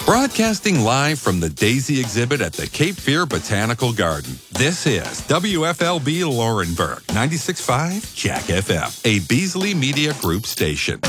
Broadcasting live from the Daisy exhibit at the Cape Fear Botanical Garden. This is WFLB Laurinburg, 96.5 Jack FM, a Beasley Media Group station.